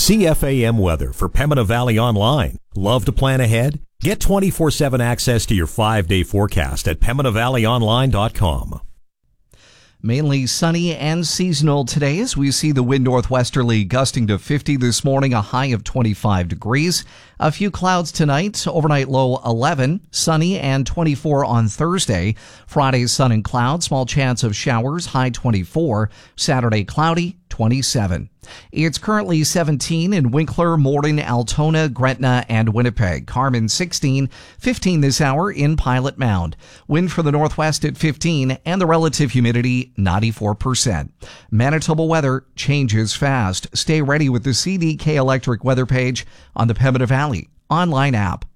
CFAM weather for Pembina Valley Online. Love to plan ahead? Get 24/7 access to your 5-day forecast at PembinaValleyOnline.com. Mainly sunny and seasonal today as we see the wind northwesterly gusting to 50 this morning, a high of 25 degrees. A few clouds tonight, overnight low 11, sunny and 24 on Thursday. Friday, sun and clouds, small chance of showers, high 24. Saturday, cloudy, 27. It's currently 17 in Winkler, Morden, Altona, Gretna, and Winnipeg. Carmen 16, 15 this hour in Pilot Mound. Wind from the northwest at 15 and the relative humidity 94%. Manitoba weather changes fast. Stay ready with the CDK Electric weather page on the Pembina Valley online app.